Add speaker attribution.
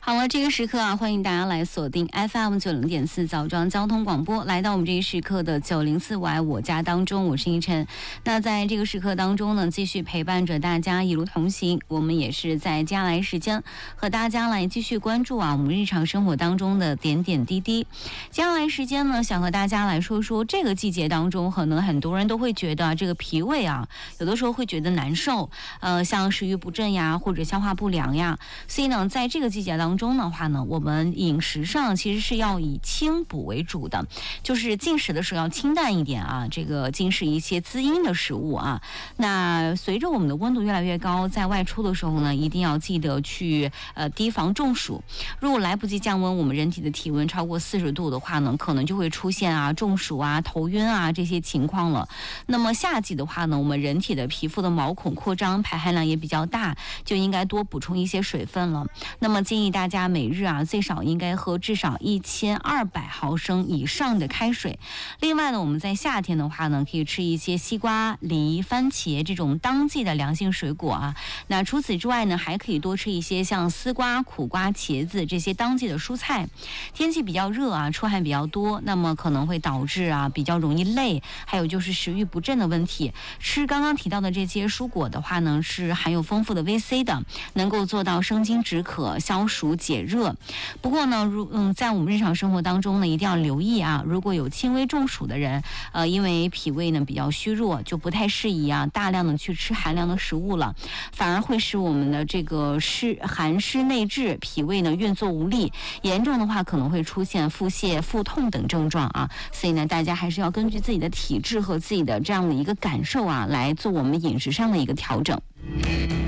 Speaker 1: 好了，这个时刻啊，欢迎大家来锁定 FM90.4枣庄交通广播，来到我们这一时刻的904我爱我家当中，我是依晨。那在这个时刻当中呢，继续陪伴着大家一路同行。我们也是在接下来时间和大家来继续关注啊，我们日常生活当中的点点滴滴。接下来时间呢，想和大家来说说这个季节当中，可能很多人都会觉得这个脾胃啊，有的时候会觉得难受，像食欲不振呀，或者消化不良呀。所以呢，在这个季节当中的话呢，我们饮食上其实是要以清补为主的，就是进食的时候要清淡一点啊，这个进食一些滋阴的食物啊。那随着我们的温度越来越高，在外出的时候呢，一定要记得去提防中暑。如果来不及降温，我们人体的体温超过40度的话呢，可能就会出现啊中暑啊、头晕啊这些情况了。那么夏季的话呢，我们人体的皮肤的毛孔扩张，排汗量也比较大，就应该多补充一些水分了。那么建议大家每日啊最少应该喝至少1200毫升以上的开水。另外呢，我们在夏天的话呢，可以吃一些西瓜、梨、番茄这种当季的凉性水果啊。那除此之外呢，还可以多吃一些像丝瓜、苦瓜、茄子这些当季的蔬菜。天气比较热啊，出汗比较多，那么可能会导致啊比较容易累，还有就是食欲不振的问题。吃刚刚提到的这些蔬果的话呢，是含有丰富的 VC 的，能够做到生津止渴、消暑解热。不过呢，在我们日常生活当中呢，一定要留意啊，如果有轻微中暑的人，因为脾胃呢比较虚弱，就不太适宜啊大量的去吃寒凉的食物了，反而会使我们的这个寒湿内滞，脾胃呢运作无力，严重的话可能会出现腹泻、腹痛等症状啊。所以呢，大家还是要根据自己的体质和自己的这样的一个感受啊，来做我们饮食上的一个调整。